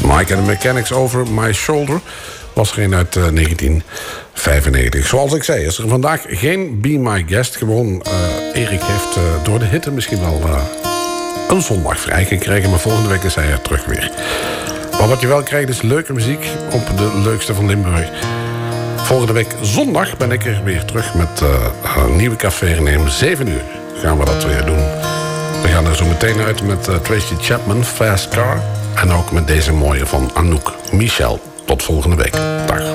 Mike and the Mechanics Over My Shoulder was geen uit 1995. Zoals ik zei, is er vandaag geen Be My Guest. Gewoon, Erik heeft door de hitte misschien wel een zondag vrijgekregen. Maar volgende week is hij er terug weer. Maar wat je wel krijgt is leuke muziek op de leukste van Limburg. Volgende week zondag ben ik er weer terug met een nieuwe café om 7 uur. Gaan we dat weer doen. We gaan er zo meteen uit met Tracy Chapman, Fast Car. En ook met deze mooie van Anouk Michel. Tot volgende week. Dag.